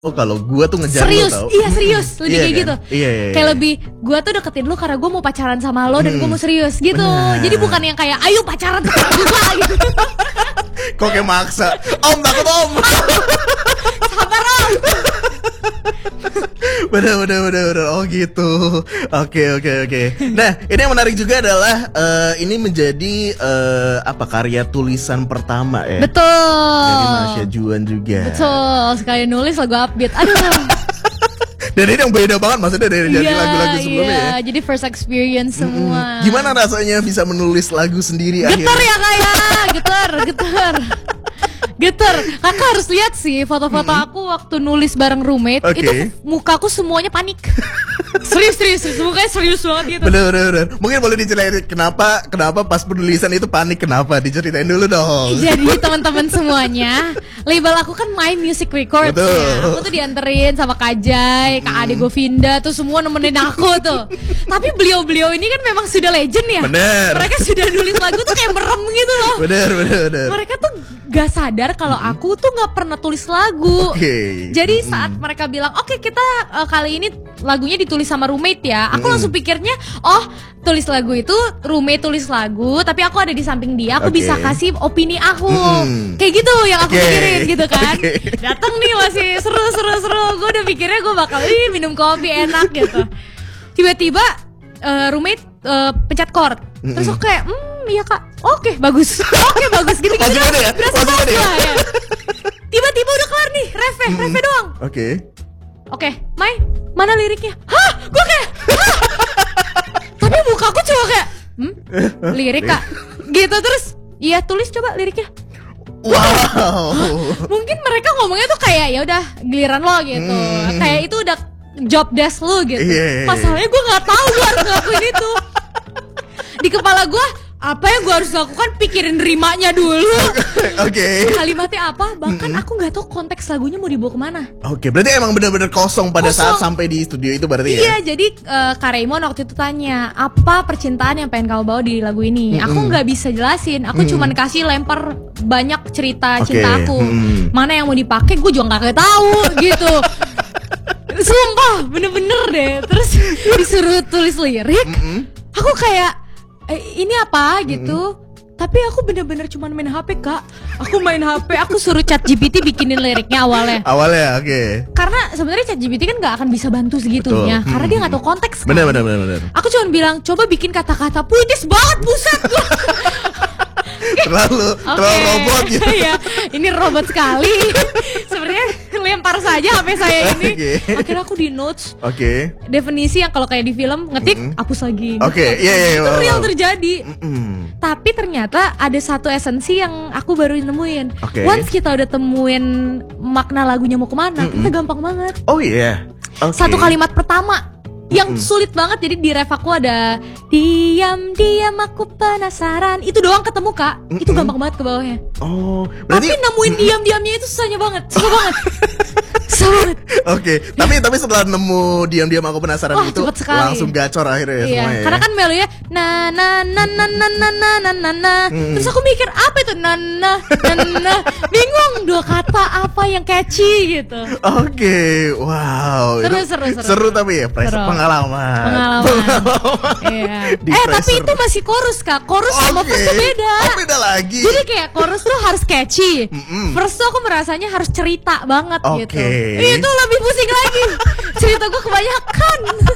Oh kalau gue tuh ngejar serius, lo tau. iya serius, lebih kayak kan? gitu. Iya. Kayak lebih gue tuh deketin lu karena gue mau pacaran sama lo dan gue mau serius gitu. Bener. Jadi bukan yang kayak ayo pacaran sekarang juga gitu. Kok kayak maksa. Om takut om. Sabar om. Bener. Oh gitu. Oke. Nah ini yang menarik juga adalah ini menjadi karya tulisan pertama ya. Betul. Dari Masya Juan juga. Betul. Sekali nulis lagu upbeat. Aduh. Dan ini yang beda banget maksudnya dari lagu-lagu sebelumnya ya. Jadi first experience semua. Gimana rasanya bisa menulis lagu sendiri Getar akhirnya? ya kayak getar. Kakak harus lihat sih foto-foto aku waktu nulis bareng roommate. Oke. Itu mukaku semuanya panik. serius, mukanya serius banget gitu. Bener. Mungkin boleh diceritain kenapa pas penulisan itu panik, kenapa? Diceritain dulu dong. Jadi teman-teman semuanya, label aku kan My Music Records ya. Aku tuh dianterin sama Kak Jai, Kak Ade Govinda tuh semua nemenin aku tuh. Tapi beliau-beliau ini kan memang sudah legend ya. Bener. Mereka sudah nulis lagu tuh kayak merem gitu loh. Bener. Mereka tuh gak sadar kalau aku tuh gak pernah tulis lagu. Jadi saat mereka bilang oke, kita kali ini lagunya ditulis sama roommate ya, aku langsung pikirnya oh tulis lagu itu roommate tulis lagu tapi aku ada di samping dia, aku bisa kasih opini aku. Kayak gitu yang aku pikirin gitu kan. Datang nih masih seru, gue udah pikirnya gue bakal minum kopi enak gitu. Tiba-tiba roommate pencet chord. Terus aku kayak iya kak, oke bagus gitu Masih ada ya? ya. Tiba-tiba udah kelar nih, refnya doang. Oke, Mai, mana liriknya? Hah, gue kayak tapi mukaku cuma kayak lirik kak gitu. Terus iya tulis coba liriknya. Wow. Mungkin mereka ngomongnya tuh kayak ya udah giliran lo gitu, kayak itu udah job desk lo gitu. Masalahnya gue nggak tahu gue harus ngelakuin itu. Di kepala gue apa yang gue harus lakukan, pikirin rimanya dulu. Kalimatnya apa, bahkan aku nggak tahu konteks lagunya mau dibawa kemana. Berarti emang benar-benar kosong pada saat sampai di studio itu berarti ya? Iya, jadi Kak Raymond waktu itu tanya apa percintaan yang pengen kamu bawa di lagu ini. Aku nggak bisa jelasin, aku cuman kasih lempar banyak cerita cinta aku. Mana yang mau dipakai gue juga nggak tahu gitu. Sumpah, bener-bener deh. Terus disuruh tulis lirik, aku kayak ini apa gitu. Tapi aku bener-bener cuma main HP kak. Aku main HP, aku suruh ChatGPT bikinin liriknya awalnya. Oke. Karena sebenarnya ChatGPT kan nggak akan bisa bantu segitunya. Karena dia nggak tahu konteks kan. Bener. Aku cuma bilang coba bikin kata-kata puitis banget, buset gua. Terlalu robot gitu. Iya, ini robot sekali. Sebenarnya lempar saja HP saya ini. Akhirnya aku di notes. Definisi yang kalau kayak di film ngetik, hapus lagi. Iya. Itu real terjadi. Tapi ternyata ada satu esensi yang aku baru nemuin. Once kita udah temuin makna lagunya mau kemana, kita gampang banget. Oh iya. Satu kalimat pertama yang sulit banget, jadi di ref aku ada diam aku penasaran, itu doang ketemu kak. Itu gampang banget ke bawahnya. Berarti tapi nemuin diamnya itu susah banget. Tapi setelah nemu diam aku penasaran itu langsung gacor akhirnya ya semuanya. Karena kan melonya na. Terus aku mikir apa itu na. Bingung dua kata apa yang catchy gitu. Wow. Seru tapi ya pengalaman. Iya. Tapi itu masih chorus kak. Chorus sama verse tuh beda. Beda lagi. Jadi kayak chorus tuh harus catchy. Verse tuh aku merasanya harus cerita banget gitu. Itu lebih pusing lagi. Cerita gue kebanyakan.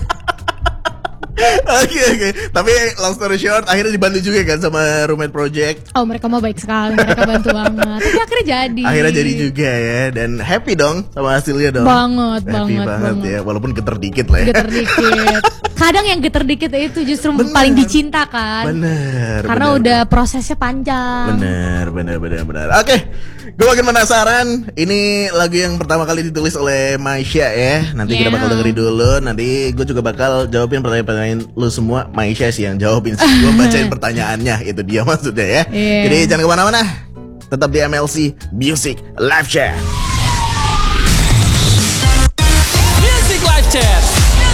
Tapi long story short, akhirnya dibantu juga kan sama Roommate Project. Oh mereka mau baik sekali, mereka bantu banget. Tapi akhirnya jadi juga ya. Dan happy dong sama hasilnya dong. Banget ya. Walaupun geter dikit lah ya. Kadang yang geter dikit itu justru paling dicinta kan. Karena udah prosesnya panjang. Bener. Oke, gue makin penasaran. Ini lagu yang pertama kali ditulis oleh Maisha ya. Nanti kita bakal dengerin dulu. Nanti gue juga bakal jawabin pertanyaan lu semua. Maisha sih yang jawabin. Gue bacain pertanyaannya. Itu dia maksudnya ya. Jadi jangan kemana-mana. Tetap di MLC Music Live Chat. Music Live Chat.